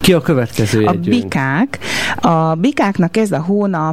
Ki a következő jegyünk? A bikáknak ez a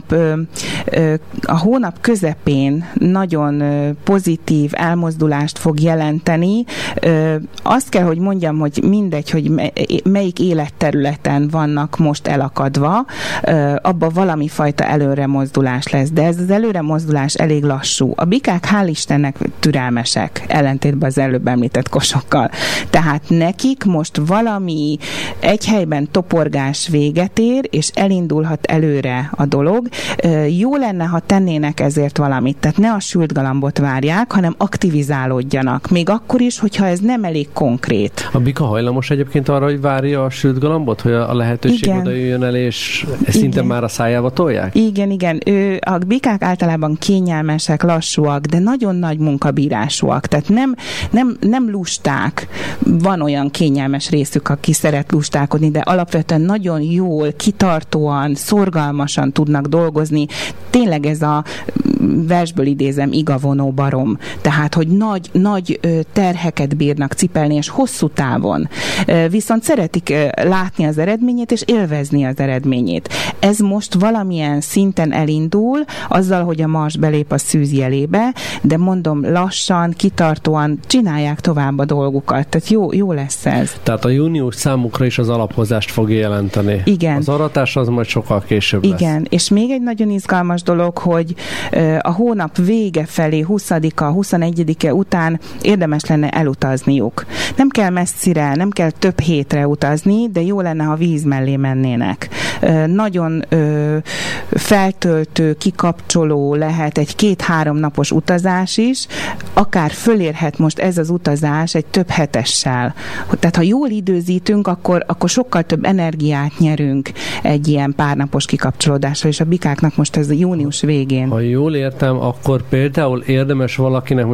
hónap közepén nagyon pozitív elmozdulást fog jelenteni. Azt kell, hogy mondjam, hogy mindegy, hogy melyik életterületen vannak most elakadva, abban valami fajta előremozdulás lesz, de ez az előremozdulás elég lassú. A bikák hál' Istennek türelmesek, ellentétben az előbb említett kosokkal. Tehát nekik most valami egy helyben toporgás véget ér, és elindulhat előre a dolog. Jó lenne, ha tennének ezért valamit. Tehát ne a sült galambot várják, hanem aktivizálódjanak. Még akkor is, hogyha ez nem elég konkrét. A bika hajlamos egyébként arra, hogy várja a sült galambot, hogy a lehetőség oda jöjjön el, és szinte már a szájába tolják? Igen. A bikák általában kényelmesek, lassúak, de nagyon nagy munkabírásúak. Tehát nem lusták. Van olyan kényelmes részük, aki szeret lustálkodni, de alapvetően nagyon jól, kitartóan, szorgalmasan tudnak dolgozni. Tényleg ez a versből idézem, igavonó barom. Tehát, hogy nagy terheket bírnak cipelni, és hosszú távon. Viszont szeretik látni az eredményét, és élvezni az eredményét. Ez most valamilyen szinten elindul, azzal, hogy a mars belép a szűz jelébe, de mondom, lassan, kitartóan csinálják tovább a dolgukat. Tehát jó lesz ez. Tehát a június számukra is az alaphozást fogja jelenteni. Igen. Az aratás az majd sokkal később lesz. Igen, és még egy nagyon izgalmas dolog, hogy a hónap vége felé, 20-a, 21-e után érdemes lenne elutazniuk. Nem kell messzire, nem kell több hétre utazni, de jó lenne, ha víz mellé mennének. Nagyon feltöltő, kikapcsoló lehet egy 2-3 napos utazás is, akár fölérhet most ez az utazás egy több hetessel. Tehát ha jól időzítünk, akkor sokkal több energiát nyerünk egy ilyen párnapos kikapcsolódással, és a bikáknak most ez június végén. Ha jól értem, akkor például érdemes valakinek